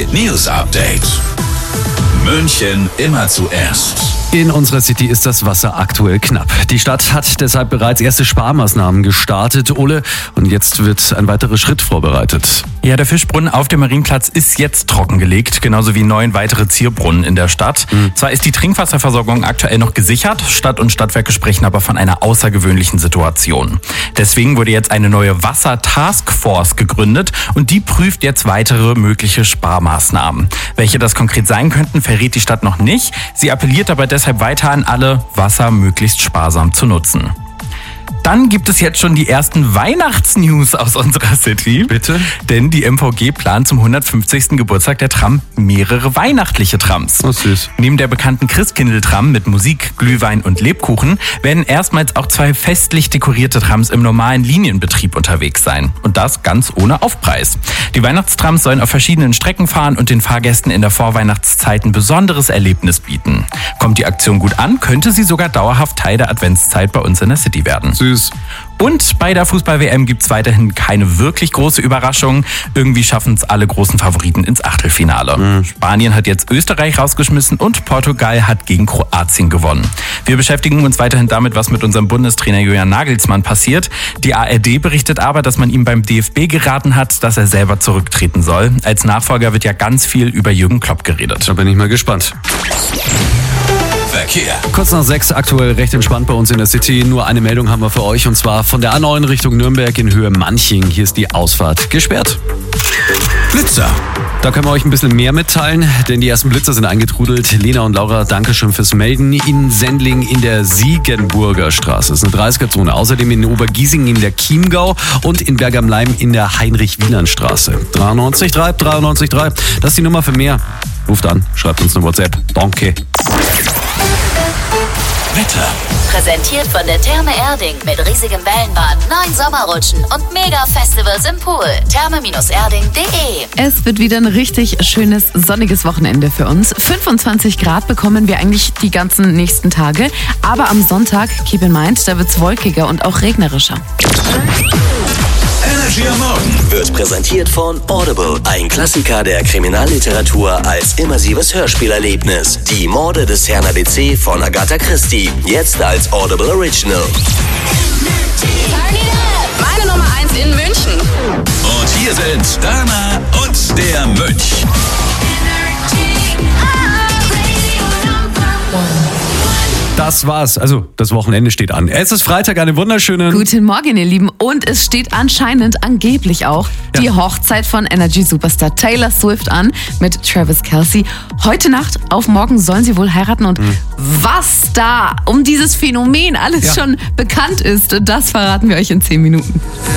Hit News Update. München immer zuerst. In unserer City ist das Wasser aktuell knapp. Die Stadt hat deshalb bereits erste Sparmaßnahmen gestartet, Ole, und jetzt wird ein weiterer Schritt vorbereitet. Ja, der Fischbrunnen auf dem Marienplatz ist jetzt trockengelegt, genauso wie 9 weitere Zierbrunnen in der Stadt. Zwar ist die Trinkwasserversorgung aktuell noch gesichert, Stadt und Stadtwerke sprechen aber von einer außergewöhnlichen Situation. Deswegen wurde jetzt eine neue Wasser-Taskforce gegründet und die prüft jetzt weitere mögliche Sparmaßnahmen. Welche das konkret sein könnten, verrät die Stadt noch nicht. Sie appelliert aber deshalb weiter an alle, Wasser möglichst sparsam zu nutzen. Dann gibt es jetzt schon die ersten Weihnachtsnews aus unserer City. Bitte? Denn die MVG plant zum 150. Geburtstag der Tram mehrere weihnachtliche Trams. Oh, süß. Neben der bekannten Christkindl-Tram mit Musik, Glühwein und Lebkuchen werden erstmals auch 2 festlich dekorierte Trams im normalen Linienbetrieb unterwegs sein. Und das ganz ohne Aufpreis. Die Weihnachtstrams sollen auf verschiedenen Strecken fahren und den Fahrgästen in der Vorweihnachtszeit ein besonderes Erlebnis bieten. Kommt die Aktion gut an, könnte sie sogar dauerhaft Teil der Adventszeit bei uns in der City werden. Süß. Und bei der Fußball-WM gibt's weiterhin keine wirklich große Überraschung. Irgendwie schaffen es alle großen Favoriten ins Achtelfinale. Spanien hat jetzt Österreich rausgeschmissen und Portugal hat gegen Kroatien gewonnen. Wir beschäftigen uns weiterhin damit, was mit unserem Bundestrainer Julian Nagelsmann passiert. Die ARD berichtet aber, dass man ihm beim DFB geraten hat, dass er selber zurücktreten soll. Als Nachfolger wird ja ganz viel über Jürgen Klopp geredet. Da bin ich mal gespannt. Verkehr. Kurz nach 6, aktuell recht entspannt bei uns in der City. Nur eine Meldung haben wir für euch, und zwar von der A9 Richtung Nürnberg in Höhe Manching. Hier ist die Ausfahrt gesperrt. Blitzer. Da können wir euch ein bisschen mehr mitteilen, denn die ersten Blitzer sind eingetrudelt. Lena und Laura, danke schön fürs Melden. In Sendling in der Siegenburger Straße ist eine 30er-Zone. Außerdem in Obergiesing in der Chiemgau und in Berg am Laim in der Heinrich-Wieland-Straße. 93.3. Das ist die Nummer für mehr. Ruft an, schreibt uns eine WhatsApp. Danke. Wetter. Präsentiert von der Therme Erding mit riesigem Wellenbad, 9 Sommerrutschen und Mega-Festivals im Pool. Therme-erding.de. Es wird wieder ein richtig schönes, sonniges Wochenende für uns. 25 Grad bekommen wir eigentlich die ganzen nächsten Tage. Aber am Sonntag, keep in mind, da wird's wolkiger und auch regnerischer. Energy am Morgen Wird präsentiert von Audible, ein Klassiker der Kriminalliteratur als immersives Hörspielerlebnis. Die Morde des Herrn ABC von Agatha Christie, jetzt als Audible Original. Meine Nummer 1 in München. Und hier sind Dana und der Mönch. Das war's. Also, das Wochenende steht an. Es ist Freitag, eine wunderschöne... Guten Morgen, ihr Lieben. Und es steht angeblich auch die Hochzeit von Energy-Superstar Taylor Swift an mit Travis Kelce. Heute Nacht auf morgen sollen sie wohl heiraten. Und was da um dieses Phänomen alles schon bekannt ist, das verraten wir euch in 10 Minuten.